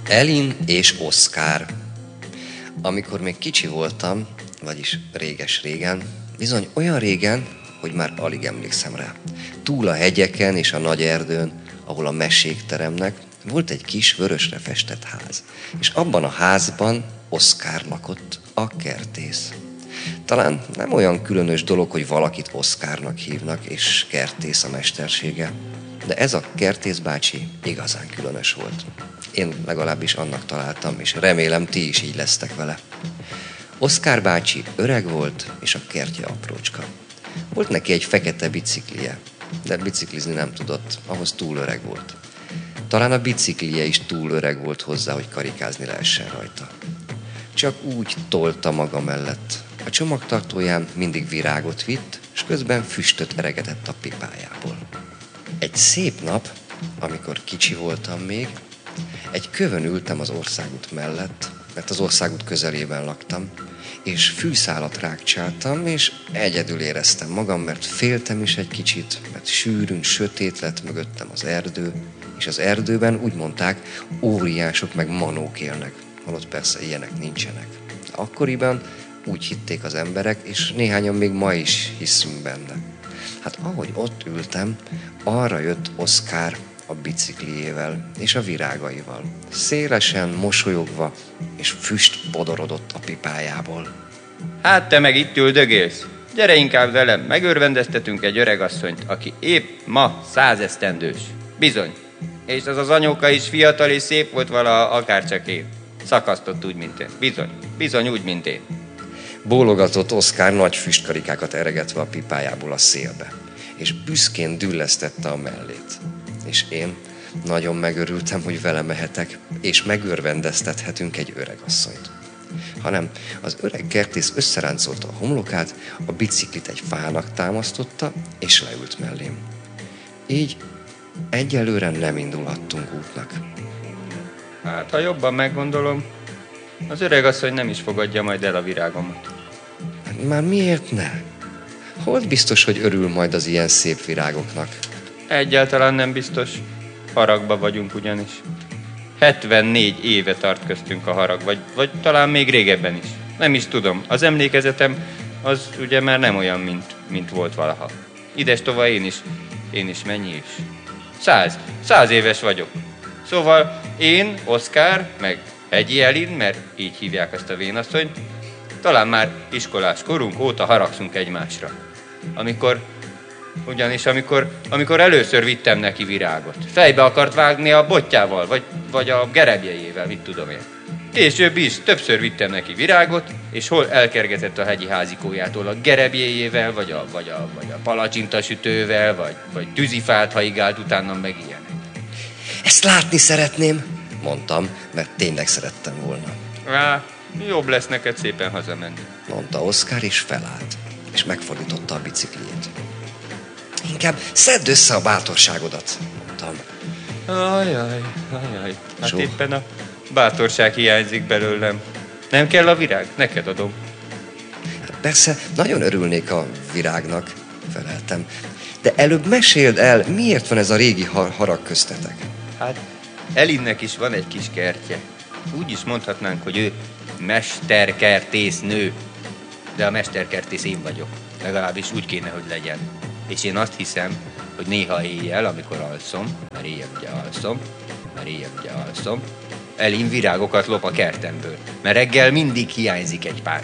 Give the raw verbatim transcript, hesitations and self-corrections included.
Elin és Oszkár. Amikor még kicsi voltam, vagyis réges-régen, bizony olyan régen, hogy már alig emlékszem rá. Túl a hegyeken és a nagy erdőn, ahol a mesék teremnek, volt egy kis vörösre festett ház. És abban a házban Oszkár lakott, a kertész. Talán nem olyan különös dolog, hogy valakit Oszkárnak hívnak, és kertész a mestersége. De ez a kertész bácsi igazán különös volt. Én legalábbis annak találtam, és remélem ti is így lesztek vele. Oszkár bácsi öreg volt, és a kertje aprócska. Volt neki egy fekete biciklije, de biciklizni nem tudott, ahhoz túl öreg volt. Talán a biciklije is túl öreg volt hozzá, hogy karikázni lehessen rajta. Csak úgy tolta maga mellett. A csomagtartóján mindig virágot vitt, és közben füstöt eregetett a pipájából. Egy szép nap, amikor kicsi voltam még, egy kövön ültem az országút mellett, mert az országút közelében laktam, és fűszálat rákcsáltam, és egyedül éreztem magam, mert féltem is egy kicsit, mert sűrűn, sötét lett mögöttem az erdő, és az erdőben úgy mondták, óriások meg manók élnek, holott persze ilyenek nincsenek. Akkoriban úgy hitték az emberek, és néhányan még ma is hiszünk benne. Hát ahogy ott ültem, arra jött Oszkár a bicikliével és a virágaival. Szélesen mosolyogva, és füst bodorodott a pipájából. Hát te meg itt üldögélsz. Gyere inkább velem, megörvendeztetünk egy öregasszonyt, aki épp ma százesztendős. Bizony. És az az anyóka is fiatal és szép volt vala, akárcsak én. Szakasztott úgy, mint én. Bizony. Bizony úgy, mint én. Bólogatott Oszkár nagy füstkarikákat eregetve a pipájából a szélbe, és büszkén düllesztette a mellét. És én nagyon megörültem, hogy vele mehetek, és megörvendeztethetünk egy öregasszonyt. Hanem az öreg kertész összeráncolta a homlokát, a biciklit egy fának támasztotta, és leült mellém. Így egyelőre nem indulhattunk útnak. Hát, ha jobban meggondolom, az öregasszony nem is fogadja majd el a virágomat. Már miért ne? Hol biztos, hogy örül majd az ilyen szép virágoknak? Egyáltalán nem biztos. Haragba vagyunk ugyanis. hetvennégy éve tart köztünk a harag, vagy, vagy talán még régebben is. Nem is tudom. Az emlékezetem az ugye már nem olyan, mint, mint volt valaha. Idestova én is. Én is mennyi is? Száz. Száz éves vagyok. Szóval én, Oszkár, meg Hegyi Elin, mert így hívják ezt a vénasszonyt, talán már iskolás korunk óta haragszunk egymásra. Amikor, ugyanis amikor, amikor először vittem neki virágot. Fejbe akart vágni a botjával, vagy, vagy a gerebjejével, mit tudom én. Később is többször vittem neki virágot, és hol elkergetett a hegyi házikójától a gerebjéjével, vagy a, vagy a, vagy a palacsintasütővel, vagy, vagy tűzifát haigált utána meg ilyenek. Ezt látni szeretném, mondtam, mert tényleg szerettem volna. Á, jobb lesz neked szépen hazamenni, mondta Oszkár, és felállt, és megfordította a bicikliét. Inkább szedd össze a bátorságodat, mondtam. Ajaj, ajaj, hát Zsó. éppen a bátorság hiányzik belőlem. Nem kell a virág? Neked adom. Persze, nagyon örülnék a virágnak, feleltem. De előbb meséld el, miért van ez a régi harag köztetek? Hát, Elinnek is van egy kis kertje. Úgy is mondhatnánk, hogy ő mesterkertész nő. De a mesterkertész én vagyok. Legalábbis úgy kéne, hogy legyen. És én azt hiszem, hogy néha éjjel, amikor alszom, mert éjjel ugye alszom, mert éjjel ugye alszom, Elin virágokat lop a kertemből. Mert reggel mindig hiányzik egy pár.